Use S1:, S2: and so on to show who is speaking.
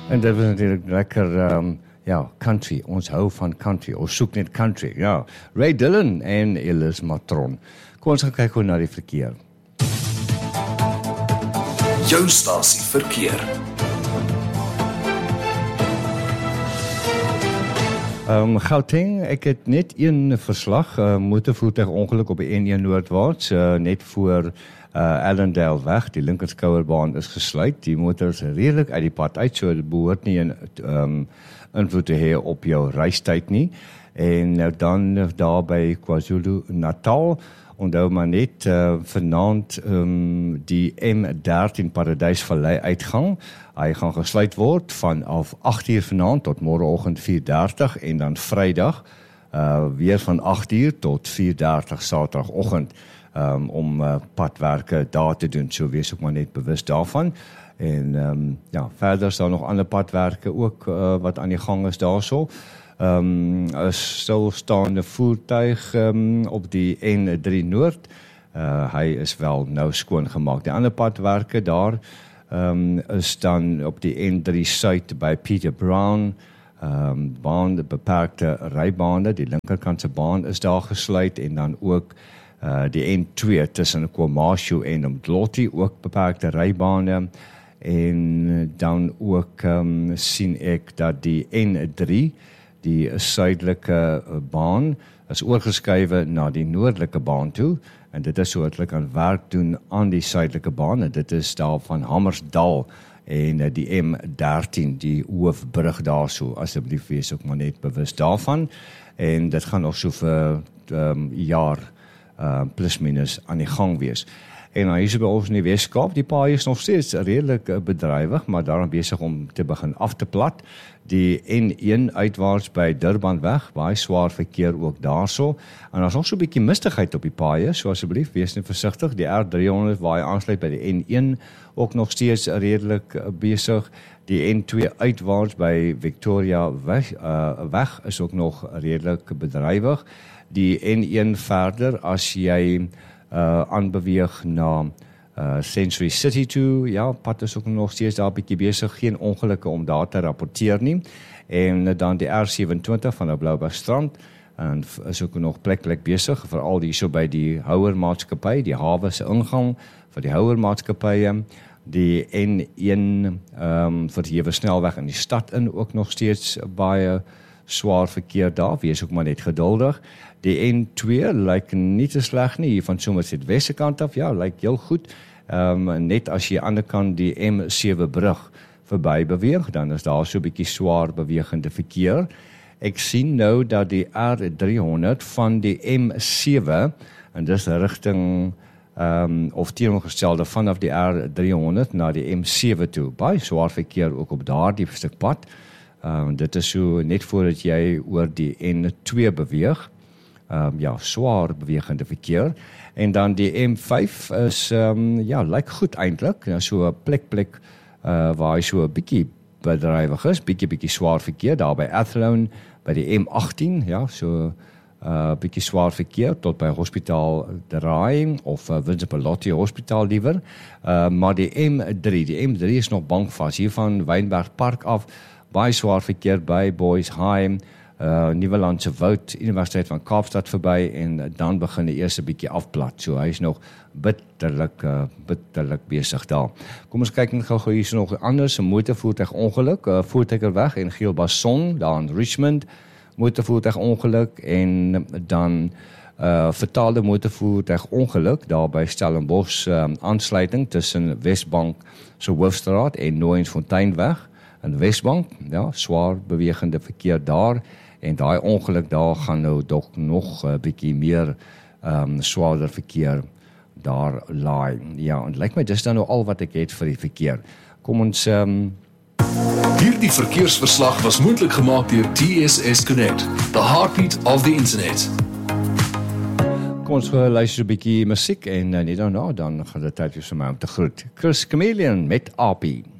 S1: En dit was natuurlijk lekker, country. Ons hou van country. Ons soek net country, ja. Ray Dillon en Elis Matron. Kom ons gaan kyk hoe na die verkeer.
S2: Jou stasie verkeer.
S1: Gauteng, ek het net een verslag, motorvoertuig ongeluk op die N1 noordwaarts, net voor Allendale weg, die linkerskouerbaan is gesluit, die motor is redelik uit die pad uit, so dit behoort nie invloed te hê op jou reistyd nie, en nou dan daar by KwaZulu-Natal, onthou maar net vanaand die M13 Paradysvallei uitgang, hy gaan gesluit word vanaf 8 uur vanaand tot môreoggend 4:30 en dan Vrydag weer van 8 uur tot 4:30 Saterdagoggend om padwerke daar te doen, so wees ook maar net bewus daarvan. En verder is daar nog ander padwerke ook wat aan die gang is daarso. 'n stilstaande voertuig op die N3 Noord. Hy is wel nou skoongemaak. Die ander padwerke daar is dan op die N3 Suid by Peter Brown, beperkte rybane, die linkerkantse baan is daar gesluit en dan ook die N2 tussen KwaMashu en Umdloti, ook beperkte rybane. En dan ook sien ek dat die N3, die suidelike baan, is oorgeskuive na die noordelike baan toe, en dit is so dat hulle kan werk doen aan die suidelike baan, en dit is daar van Hammersdal en die M13, die hoofbrug daar so, asseblief wees ook maar net bewus daarvan, en dit gaan nog so vir jaar plus minus aan die gang wees. En hier is by ons in die Weskaap, die paai is nog steeds redelik bedrywig, maar daarom besig om te begin af te plat. Die N1 uitwaarts by Durban weg, baie swaar verkeer ook daarso. En daar is nog so 'n bietjie mistigheid op die paaie, so asseblief wees net versigtig. Die R300 waar hy aansluit by die N1 ook nog steeds redelik besig. Die N2 uitwaarts by Victoria weg is ook nog redelik bedrywig. Die N1 verder as jy aanbeweeg na Century City toe, ja, pad is ook nog steeds daar 'n bietjie besig, geen ongelukke om daar te rapporteer nie, en dan die R27 van die Bloubergstrand, en is ook nog plek besig, veral hier so by die houermaatskappy, die hawe se ingang vir die houermaatskappye, die N1 vir die Jewersnelweg in die stad in, ook nog steeds baie swaar verkeer daar, wees ook maar net geduldig. Die N2 lyk nie te sleg nie, hier van Somerset Weste kant af, ja, lyk heel goed. Net as jy aan die ander kant die M7 brug verby beweeg, dan is daar so 'n bietjie swaar bewegende verkeer. Ek sien nou dat die R300 van die M7, en dis rigting of teenoorgestelde vanaf die R300 na die M7 toe, baie swaar verkeer ook op daardie stuk pad. Dit is so net voordat jy oor die N2 beweeg, swaar bewegende verkeer, en dan die M5 is, lyk goed eintlik, so 'n plek, waar hy so 'n bietjie bedrywig is, bietjie swaar verkeer, daar by Athlone, by die M18, so bietjie swaar verkeer, tot by Hospitaal Draai, of Winterpalotti Hospitaal liewer, maar die M3 is nog bankvas, hier van Wynberg Park af, baie swaar verkeer by Boys High, Nieuwelandse Woud, Universiteit van Kaapstad verby, en dan begin die eerste bietjie afplat, so hy is nog bitterlik besig daar. Kom ons kyk net gou hier is nog anders, 'n motorvoertuig ongeluk, Voertuigerweg en Gielbason, daar in Richmond, motorvoertuig ongeluk, en dan vertaalde motorvoertuig ongeluk, daar by Stellenbosch aansluiting tussen Westbank se Hoofstraat en Nooiensfonteinweg, in Westbank, swaar bewegende verkeer daar, en daai ongeluk daar gaan nou nog 'n bietjie meer swaarder verkeer daar laai. Ja, en lyk my dis dan nou al wat ek het vir die verkeer. Kom ons
S2: Hierdie verkeersverslag was moontlik gemaak deur TSS Connect, the heartbeat of the internet.
S1: Kom ons luister 'n bietjie musiek, en net daarna dan gaan dit tyd wees vir my om te groet. Chris Chameleon met Apie.